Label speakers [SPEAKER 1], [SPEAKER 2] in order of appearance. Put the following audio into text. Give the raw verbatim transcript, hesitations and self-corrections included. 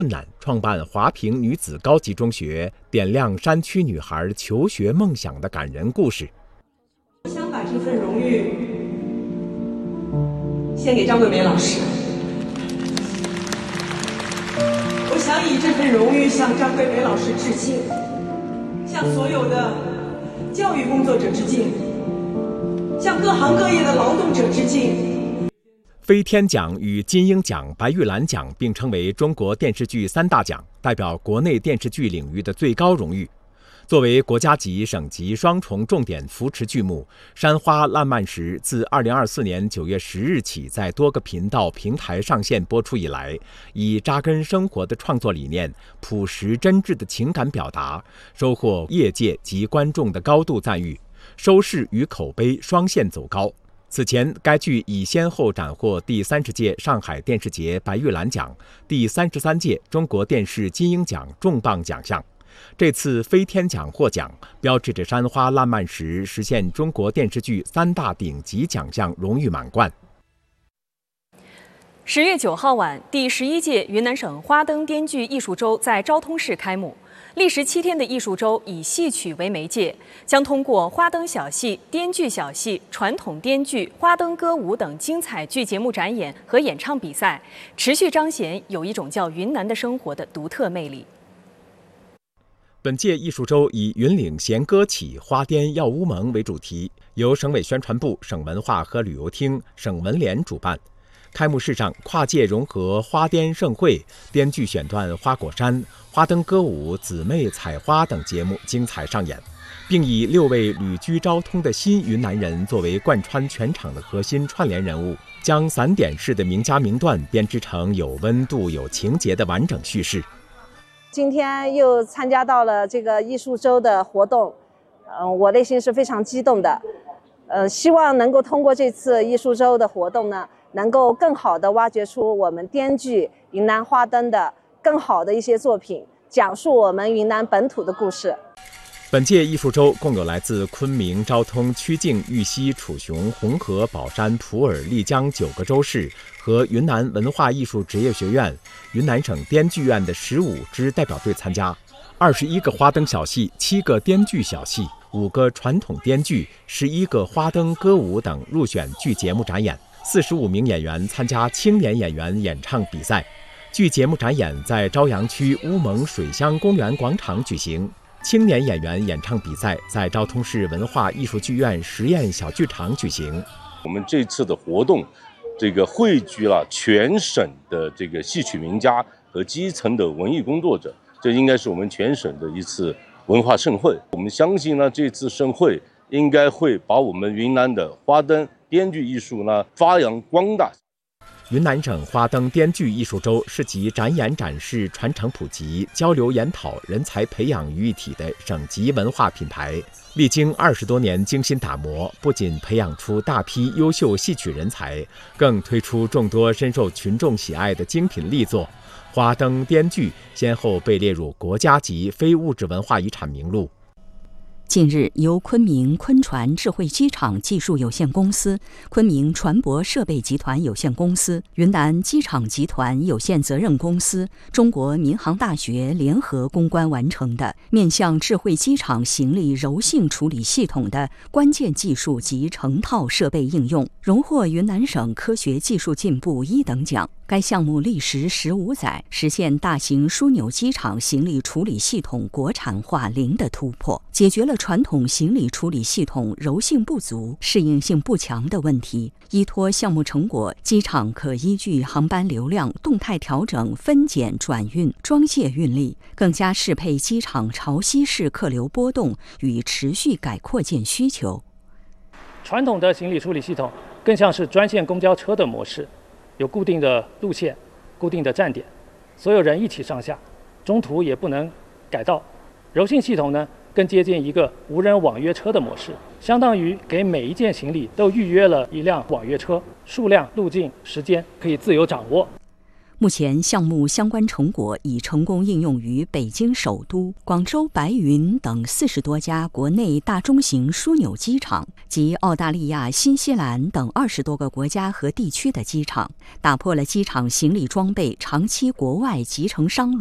[SPEAKER 1] 困难，创办华坪女子高级中学，点亮山区女孩求学梦想的感人故事。
[SPEAKER 2] 我想把这份荣誉献给张桂梅老师，我想以这份荣誉向张桂梅老师致敬，向所有的教育工作者致敬，向各行各业的劳动者致敬。
[SPEAKER 1] 飞天奖与金鹰奖、白玉兰奖并称为中国电视剧三大奖，代表国内电视剧领域的最高荣誉。作为国家级、省级双重重点扶持剧目，《山花烂漫时》自二零二四年九月十日起在多个频道平台上线播出以来，以扎根生活的创作理念、朴实真挚的情感表达，收获业界及观众的高度赞誉，收视与口碑双线走高。此前，该剧已先后斩获第三十届上海电视节白玉兰奖、第三十三届中国电视金鹰奖重磅奖项。这次飞天奖获奖，标志着《山花烂漫时》实现中国电视剧三大顶级奖项荣誉满贯。
[SPEAKER 3] 十月九号晚，第十一届云南省花灯滇剧艺术周在昭通市开幕。历时七天的艺术周以戏曲为媒介，将通过花灯小戏、滇剧小戏、传统滇剧、花灯歌舞等精彩剧节目展演和演唱比赛，持续彰显有一种叫云南的生活的独特魅力。
[SPEAKER 1] 本届艺术周以云岭弦歌起，花滇耀乌蒙为主题，由省委宣传部、省文化和旅游厅、省文联主办。开幕式上，跨界融合花滇盛会、滇剧选段《花果山》、花灯歌舞、姊妹采花等节目精彩上演，并以六位旅居昭通的新云南人作为贯穿全场的核心串联人物，将散点式的名家名段编织成有温度、有情节的完整叙事。
[SPEAKER 4] 今天又参加到了这个艺术周的活动，嗯、呃，我内心是非常激动的。呃，希望能够通过这次艺术周的活动呢，能够更好地挖掘出我们滇剧、云南花灯的更好的一些作品，讲述我们云南本土的故事。
[SPEAKER 1] 本届艺术周共有来自昆明、昭通、曲靖、玉溪、楚雄、红河、宝山、普洱、丽江九个州市和云南文化艺术职业学院、云南省滇剧院的十五支代表队参加，二十一个花灯小戏、七个滇剧小戏、五个传统滇剧、十一个花灯歌舞等入选剧节目展演。四十五名演员参加青年演员演唱比赛。剧节目展演在朝阳区乌蒙水乡公园广场举行，青年演员演唱比赛在昭通市文化艺术剧院实验小剧场举行。
[SPEAKER 5] 我们这次的活动，这个汇聚了全省的这个戏曲名家和基层的文艺工作者，这应该是我们全省的一次文化盛会。我们相信呢，这次盛会应该会把我们云南的花灯滇剧艺术呢发扬光大。
[SPEAKER 1] 云南省花灯滇剧艺术周是集展演展示、传承普及、交流研讨、人才培养于一体的省级文化品牌。历经二十多年精心打磨，不仅培养出大批优秀戏曲人才，更推出众多深受群众喜爱的精品力作。花灯滇剧先后被列入国家级非物质文化遗产名录。
[SPEAKER 6] 近日，由昆明昆传智慧机场技术有限公司、昆明船舶设备集团有限公司、云南机场集团有限责任公司、中国民航大学联合攻关完成的面向智慧机场行李柔性处理系统的关键技术及成套设备应用，荣获云南省科学技术进步一等奖。该项目历时十五载，实现大型枢纽机场行李处理系统国产化零的突破，解决了传统行李处理系统柔性不足、适应性不强的问题。依托项目成果，机场可依据航班流量动态调整分拣转运、装卸运力，更加适配机场潮汐式客流波动与持续改扩建需求。
[SPEAKER 7] 传统的行李处理系统更像是专线公交车的模式，有固定的路线、固定的站点，所有人一起上下，中途也不能改道。柔性系统呢，更接近一个无人网约车的模式，相当于给每一件行李都预约了一辆网约车，数量、路径、时间可以自由掌握。
[SPEAKER 6] 目前，项目相关成果已成功应用于北京首都、广州白云等四十多家国内大中型枢纽机场及澳大利亚、新西兰等二十多个国家和地区的机场，打破了机场行李装备长期国外集成商